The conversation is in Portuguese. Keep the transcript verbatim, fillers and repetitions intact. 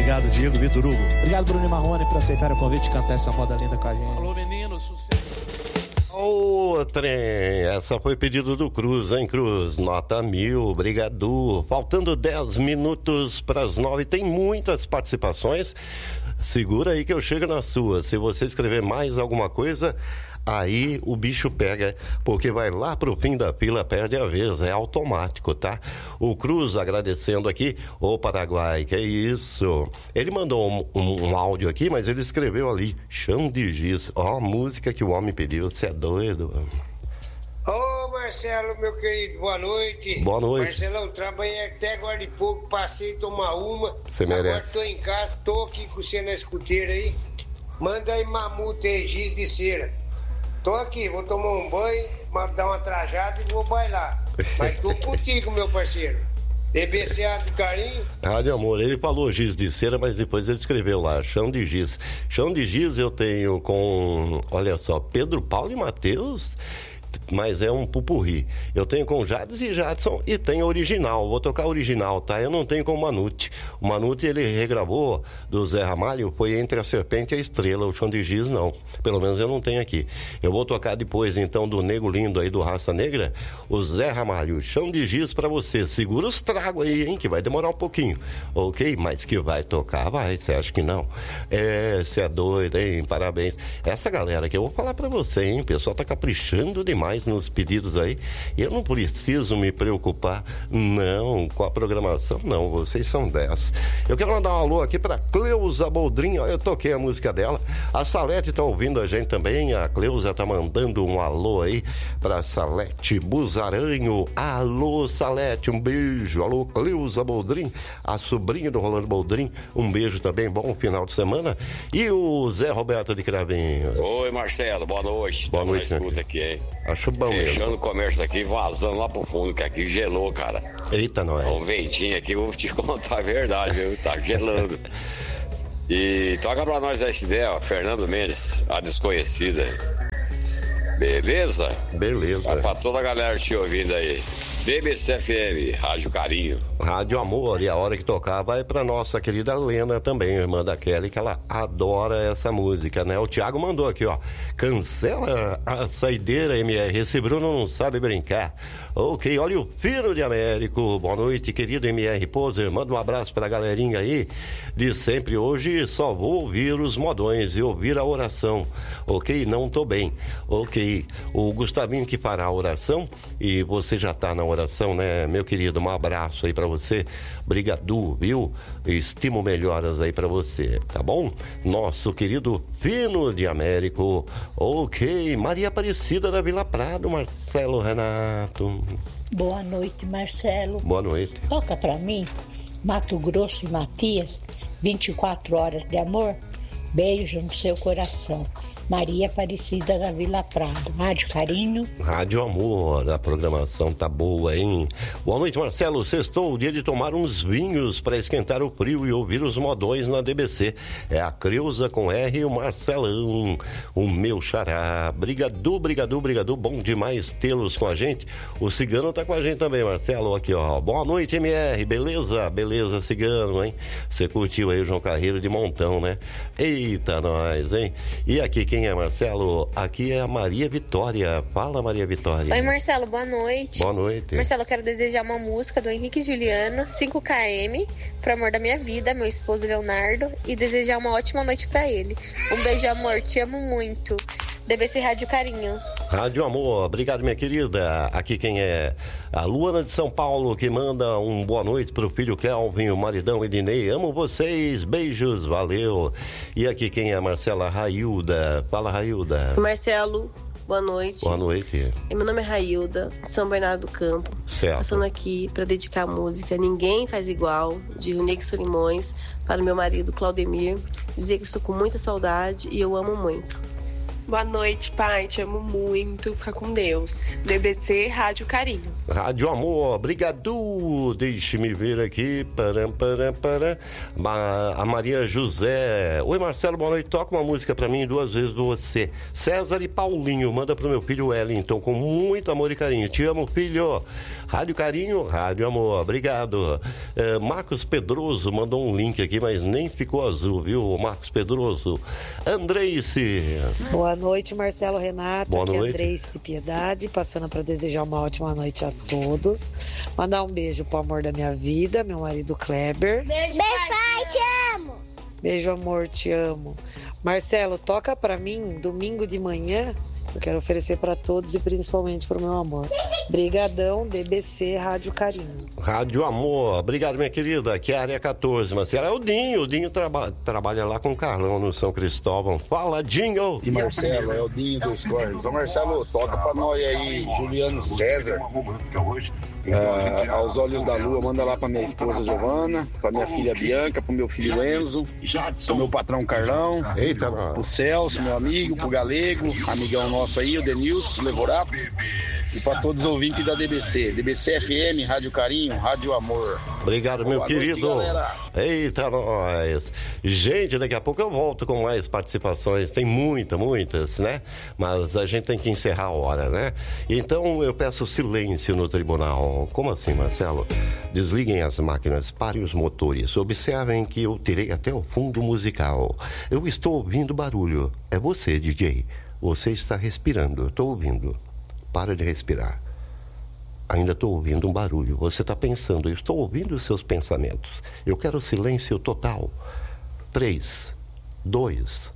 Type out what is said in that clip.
Obrigado, Diego, Vitor Hugo. Obrigado, Bruno e Marrone, por aceitar o convite de cantar essa moda linda com a gente. Alô, meninos, sucesso. Ô, trem, essa foi pedido do Cruz, hein, Cruz? Nota mil, brigadu. Faltando dez minutos para as nove, tem muitas participações. Segura aí que eu chego na sua. Se você escrever mais alguma coisa, aí o bicho pega, porque vai lá pro fim da fila, perde a vez, é automático, tá? O Cruz agradecendo aqui, ô Paraguai, que é isso? Ele mandou um, um, um áudio aqui, mas ele escreveu ali, chão de giz, ó a música que o homem pediu, você é doido? Ô Marcelo, meu querido, boa noite. Boa noite. Marcelão, trabalhei até agora de pouco, passei a tomar uma. Você merece. Agora tô em casa, tô aqui com você na escuteira aí. Manda aí mamuta e giz de cera. Tô aqui, vou tomar um banho, dar uma trajada e vou bailar. Mas tô contigo, meu parceiro. D B C A do carinho. Rádio Amor, ele falou giz de cera, mas depois ele escreveu lá, chão de giz. Chão de giz eu tenho com, olha só, Pedro, Paulo e Matheus, mas é um pupurri. Eu tenho com Jades e Jadson e tenho original. Vou tocar original, tá? Eu não tenho com o Manute. O Manute, ele regravou do Zé Ramalho, foi Entre a Serpente e a Estrela. O chão de giz, não. Pelo menos eu não tenho aqui. Eu vou tocar depois, então, do Nego Lindo aí, do Raça Negra, o Zé Ramalho. Chão de giz pra você. Segura os tragos aí, hein? Que vai demorar um pouquinho. Ok? Mas que vai tocar, vai. Você acha que não? É, você é doido, hein? Parabéns. Essa galera aqui, eu vou falar pra você, hein? O pessoal tá caprichando demais nos pedidos aí, e eu não preciso me preocupar, não, com a programação, não, vocês são dez. Eu quero mandar um alô aqui pra Cleusa Boldrin, eu toquei a música dela, a Salete tá ouvindo a gente também, a Cleusa tá mandando um alô aí pra Salete Buzaranho, alô Salete, um beijo, alô Cleusa Boldrin, a sobrinha do Rolando Boldrin, um beijo também, bom final de semana, e o Zé Roberto de Cravinhos. Oi Marcelo, boa noite. Boa noite, na escuta aqui, hein? Acho bom Fechando mesmo. o comércio aqui, vazando lá pro fundo, que aqui gelou, cara. Eita, não é? Um ventinho aqui, vou te contar a verdade, viu? Tá gelando. E toca pra nós essa ideia, ó, Fernando Mendes, a desconhecida. Beleza? Beleza. Vai pra toda a galera te ouvindo aí. B B C F M, Rádio Carinho. Rádio Amor, e a hora que tocar vai pra nossa querida Lena também, irmã da Kelly, que ela adora essa música, né? O Thiago mandou aqui, ó, cancela a saideira M R, esse Bruno não sabe brincar. Ok, olha o Filho de Américo, boa noite, querido M R Poser, manda um abraço pra galerinha aí, de sempre. Hoje só vou ouvir os modões e ouvir a oração, ok? Não tô bem, ok. O Gustavinho que fará a oração, e você já tá na oração, né, meu querido? Um abraço aí pra você, brigadu, viu? Estimo melhoras aí pra você, tá bom? Nosso querido Fino de Américo, ok. Maria Aparecida da Vila Prado, Marcelo Renato. Boa noite, Marcelo. Boa noite. Toca pra mim, Mato Grosso e Matias, vinte e quatro horas de amor. Beijo no seu coração. Maria Aparecida da Vila Prado. Rádio Carinho. Rádio Amor, a programação tá boa, hein? Boa noite, Marcelo. Sextou o dia de tomar uns vinhos para esquentar o frio e ouvir os modões na D B C. É a Creuza com R e o Marcelão, o meu xará. Brigadu, brigadu, brigadu. Bom demais tê-los com a gente. O Cigano tá com a gente também, Marcelo. Aqui, ó. Boa noite, M R. Beleza? Beleza, Cigano, hein? Você curtiu aí o João Carreiro de montão, né? Eita, nós, hein? E aqui, quem Quem é, Marcelo? Aqui é a Maria Vitória. Fala, Maria Vitória. Oi, Marcelo, boa noite. Boa noite. Marcelo, eu quero desejar uma música do Henrique Juliano, cinco quilômetros, pro amor da minha vida, meu esposo Leonardo, e desejar uma ótima noite pra ele. Um beijo, amor, te amo muito. D B C Rádio Carinho. Rádio Amor, obrigado, minha querida. Aqui quem é? A Luana de São Paulo, que manda um boa noite pro filho Kelvin, o maridão Ednei. Amo vocês, beijos, valeu. E aqui quem é? Marcela Railda. Fala, Railda. Marcelo, boa noite. Boa noite. Meu nome é Railda, de São Bernardo do Campo. Certo. Passando aqui para dedicar a música Ninguém Faz Igual, de Ronix Solimões, para o meu marido Claudemir. Dizer que estou com muita saudade e eu amo muito. Boa noite, pai. Te amo muito. Fica com Deus. D B C Rádio Carinho. Rádio Amor, obrigado. Deixe-me ver aqui. Param, param, param. A Maria José. Oi, Marcelo, boa noite. Toca uma música pra mim, duas vezes você. César e Paulinho, manda pro meu filho Wellington, com muito amor e carinho. Te amo, filho. Rádio Carinho, Rádio Amor, obrigado. É, Marcos Pedroso mandou um link aqui, mas nem ficou azul, viu, Marcos Pedroso. Andreice. Boa noite, Marcelo, Renato. Boa aqui é noite. Andreice de Piedade, passando para desejar uma ótima noite a todos. Mandar um beijo pro amor da minha vida, meu marido Kleber. Beijo, pai, te amo. Beijo, amor, te amo. Marcelo, toca para mim domingo de manhã. Eu quero oferecer para todos e principalmente para o meu amor. Brigadão, D B C Rádio Carinho. Rádio Amor, obrigado, minha querida. Aqui é a área catorze, Marcelo. É o Dinho, o Dinho traba- trabalha lá com o Carlão no São Cristóvão. Fala, Dinho! E Marcelo, é o Dinho dos Corvos. Ô Marcelo, toca pra nós aí, Juliano César. Ah, aos olhos da lua, manda lá pra minha esposa Giovana, pra minha filha Bianca, pro meu filho Enzo, pro meu patrão Carlão, Eita, pro Celso, meu amigo, pro Galego, amigão nosso aí, o Denilson Levorato, e pra todos os ouvintes da D B C. D B C F M, Rádio Carinho, Rádio Amor. Obrigado, meu Boa querido. noite, galera. Eita, nós. Gente, daqui a pouco eu volto com mais participações. Tem muitas, muitas, né? Mas a gente tem que encerrar a hora, né? Então eu peço silêncio no tribunal. Como assim, Marcelo? Desliguem as máquinas, parem os motores. Observem que eu tirei até o fundo musical. Eu estou ouvindo barulho. É você, D J. Você está respirando. Estou ouvindo. Para de respirar. Ainda estou ouvindo um barulho. Você está pensando. Eu estou ouvindo os seus pensamentos. Eu quero silêncio total. Três, dois,